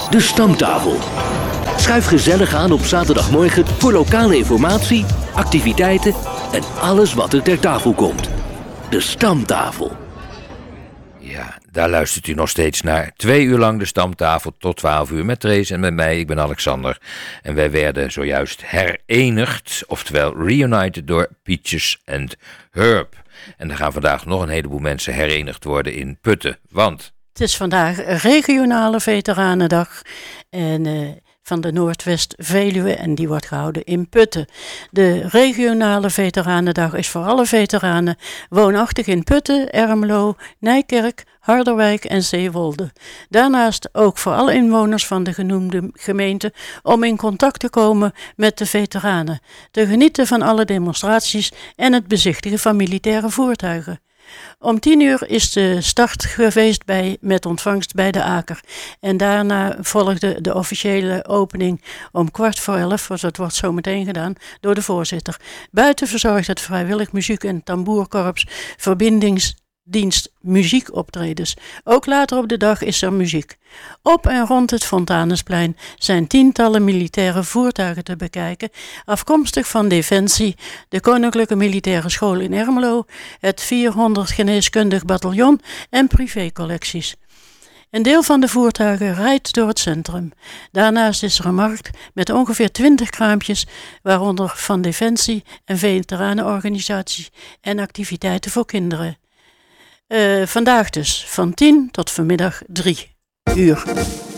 De Stamtafel. Schuif gezellig aan op zaterdagmorgen voor lokale informatie, activiteiten en alles wat er ter tafel komt. De Stamtafel. Ja, daar luistert u nog steeds naar. 2 uur lang de Stamtafel tot 12 uur met Trace en met mij. Ik ben Alexander. En wij werden zojuist herenigd, oftewel reunited door Peaches and Herb. En er gaan vandaag nog een heleboel mensen herenigd worden in Putten. Want het is vandaag regionale veteranendag en van de Noordwest-Veluwe en die wordt gehouden in Putten. De regionale veteranendag is voor alle veteranen woonachtig in Putten, Ermelo, Nijkerk, Harderwijk en Zeewolde. Daarnaast ook voor alle inwoners van de genoemde gemeente om in contact te komen met de veteranen, te genieten van alle demonstraties en het bezichtigen van militaire voertuigen. Om 10 uur is de start geweest met ontvangst bij de Aker. En daarna volgde de officiële opening om 11:15, dus dat wordt zo meteen gedaan, door de voorzitter. Buiten verzorgt het vrijwillig muziek- en tamboerkorps verbindingsdienst muziekoptredens. Ook later op de dag is er muziek. Op en rond het Fontanesplein zijn tientallen militaire voertuigen te bekijken, afkomstig van Defensie, de Koninklijke Militaire School in Ermelo, het 400 Geneeskundig Bataljon en privécollecties. Een deel van de voertuigen rijdt door het centrum. Daarnaast is er een markt met ongeveer 20 kraampjes, waaronder van Defensie en veteranenorganisaties en activiteiten voor kinderen. Vandaag dus van 10 tot vanmiddag 3 uur.